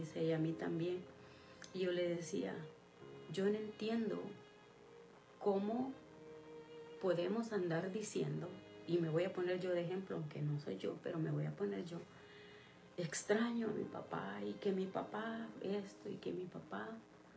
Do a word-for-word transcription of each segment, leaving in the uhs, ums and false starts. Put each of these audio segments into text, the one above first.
dice ella, a mí también. Y yo le decía, yo no entiendo cómo podemos andar diciendo, y me voy a poner yo de ejemplo, aunque no soy yo, pero me voy a poner yo, extraño a mi papá, y que mi papá esto, y que mi papá,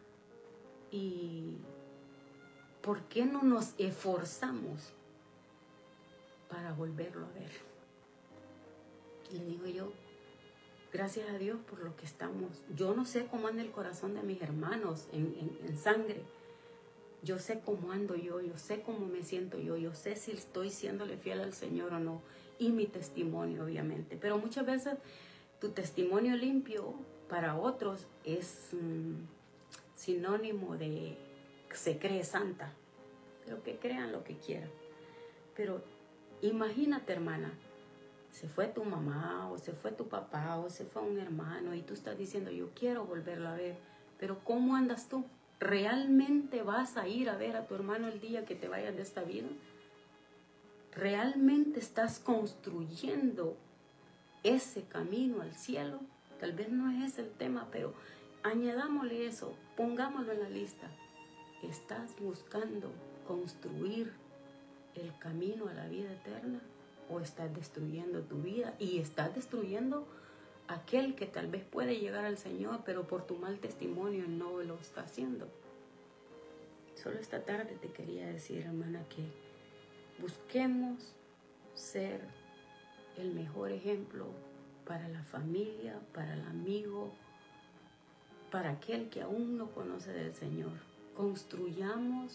y ¿por qué no nos esforzamos para volverlo a ver? Le digo yo, gracias a Dios por lo que estamos. Yo no sé cómo anda el corazón de mis hermanos en, en, en sangre. Yo sé cómo ando yo, yo sé cómo me siento yo, yo sé si estoy siéndole fiel al Señor o no. Y mi testimonio, obviamente. Pero muchas veces tu testimonio limpio para otros es mmm, sinónimo de que se cree santa. Pero que crean lo que quieran. Pero imagínate, hermana, se fue tu mamá o se fue tu papá o se fue un hermano y tú estás diciendo, yo quiero volverlo a ver. Pero ¿cómo andas tú? ¿Realmente vas a ir a ver a tu hermano el día que te vayas de esta vida? ¿Realmente estás construyendo ese camino al cielo? Tal vez no es ese el tema, pero añadámosle eso, pongámoslo en la lista. ¿Estás buscando construir el camino a la vida eterna? ¿O estás destruyendo tu vida y estás destruyendo aquel que tal vez puede llegar al Señor, pero por tu mal testimonio no lo está haciendo? Solo esta tarde te quería decir, hermana, que busquemos ser el mejor ejemplo para la familia, para el amigo, para aquel que aún no conoce del Señor. Construyamos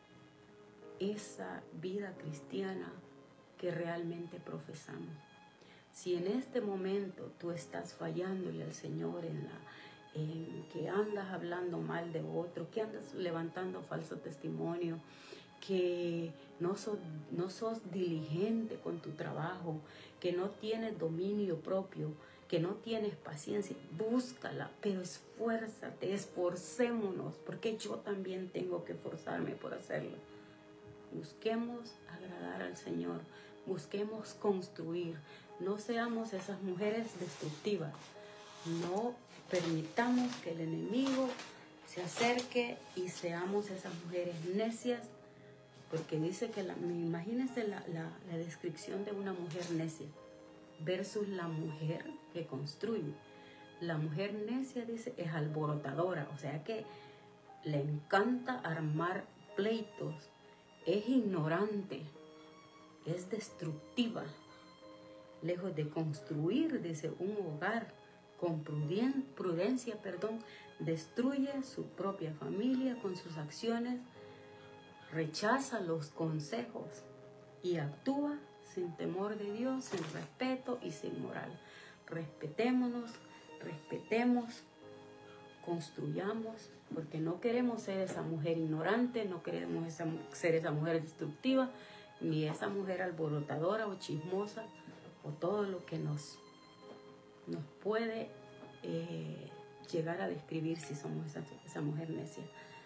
esa vida cristiana que realmente profesamos. Si en este momento tú estás fallándole al Señor en, la, en que andas hablando mal de otro, que andas levantando falso testimonio, que no sos, no sos diligente con tu trabajo, que no tienes dominio propio, que no tienes paciencia, búscala, pero esfuérzate, esforcémonos, porque yo también tengo que esforzarme por hacerlo. Busquemos agradar al Señor, busquemos construir, no seamos esas mujeres destructivas, no permitamos que el enemigo se acerque y seamos esas mujeres necias, porque dice que, la, imagínense la, la, la descripción de una mujer necia versus la mujer que construye. La mujer necia, dice, es alborotadora, o sea que le encanta armar pleitos, es ignorante, es destructiva. Lejos de construir, dice, un hogar con pruden- prudencia, perdón, destruye su propia familia con sus acciones, rechaza los consejos y actúa sin temor de Dios, sin respeto y sin moral. Respetémonos, respetemos, construyamos, porque no queremos ser esa mujer ignorante, no queremos esa, ser esa mujer destructiva, ni esa mujer alborotadora o chismosa, o todo lo que nos, nos puede eh, llegar a describir si somos esa, esa mujer necia.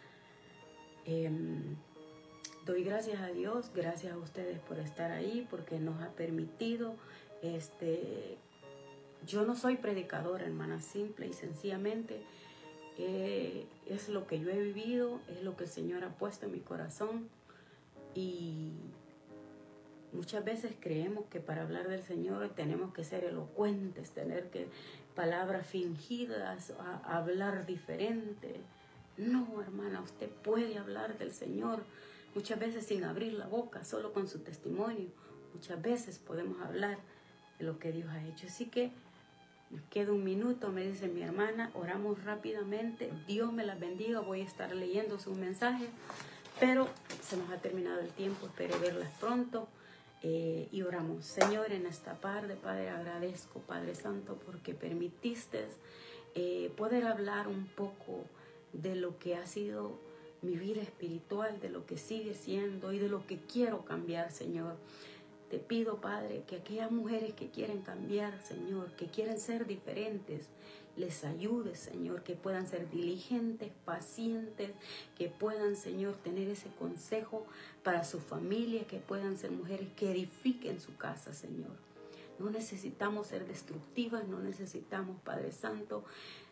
Eh, doy gracias a Dios, gracias a ustedes por estar ahí, porque nos ha permitido, este, yo no soy predicadora, hermana, simple y sencillamente, Eh, es lo que yo he vivido, es lo que el Señor ha puesto en mi corazón, y muchas veces creemos que para hablar del Señor tenemos que ser elocuentes, tener que palabras fingidas, a, a hablar diferente. No, hermana, usted puede hablar del Señor muchas veces sin abrir la boca, solo con su testimonio. Muchas veces podemos hablar de lo que Dios ha hecho. Así que me queda un minuto, me dice mi hermana, oramos rápidamente. Dios me las bendiga, voy a estar leyendo sus mensajes, pero se nos ha terminado el tiempo, espero verlas pronto. Eh, y oramos. Señor, en esta tarde, Padre, agradezco, Padre Santo, porque permitiste eh, poder hablar un poco de lo que ha sido mi vida espiritual, de lo que sigue siendo y de lo que quiero cambiar, Señor. Te pido, Padre, que aquellas mujeres que quieren cambiar, Señor, que quieren ser diferentes, les ayudes, Señor, que puedan ser diligentes, pacientes, que puedan, Señor, tener ese consejo para su familia, que puedan ser mujeres que edifiquen su casa, Señor. No necesitamos ser destructivas, no necesitamos, Padre Santo,